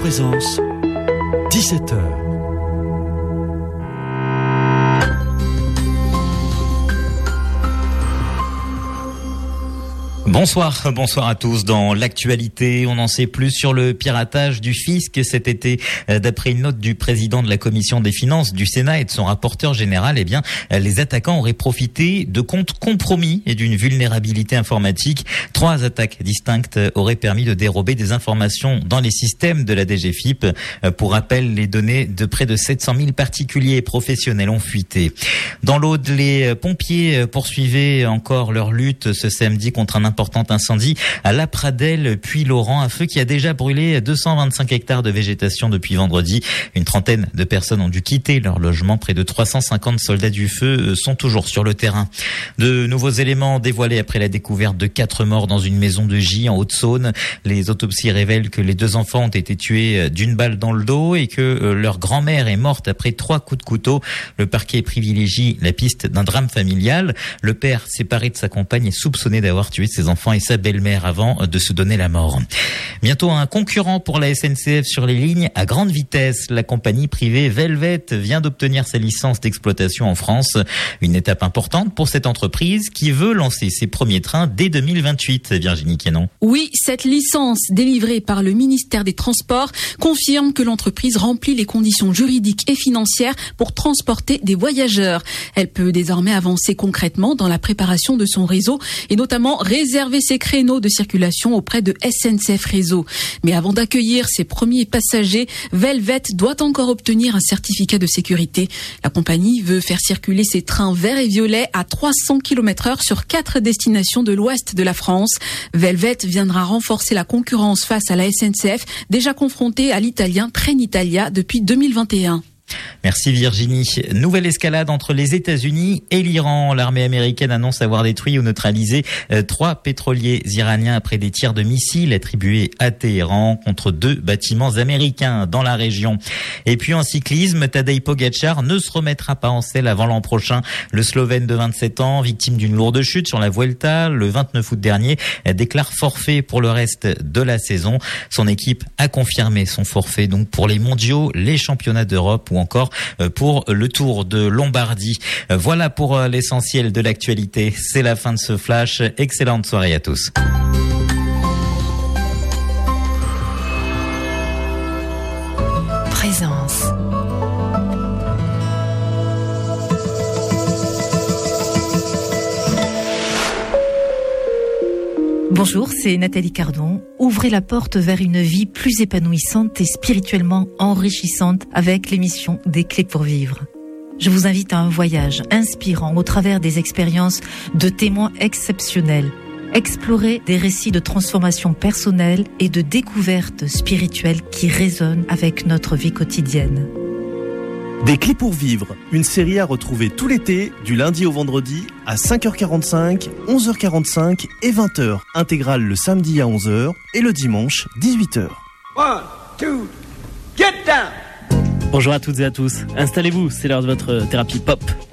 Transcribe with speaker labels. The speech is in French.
Speaker 1: Présence, 17h.
Speaker 2: Bonsoir à tous. Dans l'actualité, on en sait plus sur le piratage du fisc cet été. D'après une note du président de la commission des finances du Sénat et de son rapporteur général, les attaquants auraient profité de comptes compromis et d'une vulnérabilité informatique. 3 attaques distinctes auraient permis de dérober des informations dans les systèmes de la DGFiP. Pour rappel, les données de près de 700 000 particuliers et professionnels ont fuité. Dans l'Aude, les pompiers poursuivaient encore leur lutte ce samedi contre un important incendie à La Pradelle, puis Laurent, un feu qui a déjà brûlé 225 hectares de végétation depuis vendredi. Une trentaine de personnes ont dû quitter leur logement. Près de 350 soldats du feu sont toujours sur le terrain. De nouveaux éléments dévoilés après la découverte de 4 morts dans une maison de Gy en Haute-Saône. Les autopsies révèlent que les 2 enfants ont été tués d'une balle dans le dos et que leur grand-mère est morte après 3 coups de couteau. Le parquet privilégie la piste d'un drame familial. Le père, séparé de sa compagne, est soupçonné d'avoir tué ses enfants et sa belle-mère avant de se donner la mort. Bientôt un concurrent pour la SNCF sur les lignes à grande vitesse. La compagnie privée Velvet vient d'obtenir sa licence d'exploitation en France. Une étape importante pour cette entreprise qui veut lancer ses premiers trains dès 2028. Virginie Quénon.
Speaker 3: Oui, cette licence délivrée par le ministère des Transports confirme que l'entreprise remplit les conditions juridiques et financières pour transporter des voyageurs. Elle peut désormais avancer concrètement dans la préparation de son réseau et notamment réserver ses créneaux de circulation auprès de SNCF Réseau. Mais avant d'accueillir ses premiers passagers, Velvet doit encore obtenir un certificat de sécurité. La compagnie veut faire circuler ses trains verts et violets à 300 km/h sur 4 destinations de l'ouest de la France. Velvet viendra renforcer la concurrence face à la SNCF, déjà confrontée à l'italien Trenitalia depuis 2021.
Speaker 2: Merci Virginie. Nouvelle escalade entre les États-Unis et l'Iran. L'armée américaine annonce avoir détruit ou neutralisé 3 pétroliers iraniens après des tirs de missiles attribués à Téhéran contre 2 bâtiments américains dans la région. Et puis en cyclisme, Tadej Pogačar ne se remettra pas en selle avant l'an prochain. Le Slovène de 27 ans, victime d'une lourde chute sur la Vuelta le 29 août dernier, déclare forfait pour le reste de la saison. Son équipe a confirmé son forfait donc pour les mondiaux, les championnats d'Europe ou encore pour le Tour de Lombardie. Voilà pour l'essentiel de l'actualité. C'est la fin de ce flash. Excellente soirée à tous.
Speaker 4: Présence. Bonjour, c'est Nathalie Cardon. Ouvrez la porte vers une vie plus épanouissante et spirituellement enrichissante avec l'émission Des Clés pour vivre. Je vous invite à un voyage inspirant au travers des expériences de témoins exceptionnels. Explorez des récits de transformation personnelle et de découverte spirituelle qui résonnent avec notre vie quotidienne.
Speaker 5: Des Clés pour vivre, une série à retrouver tout l'été, du lundi au vendredi, à 5h45, 11h45 et 20h. Intégrale le samedi à 11h et le dimanche, 18h.
Speaker 6: 1, 2, get down!
Speaker 7: Bonjour à toutes et à tous. Installez-vous, c'est l'heure de votre thérapie pop.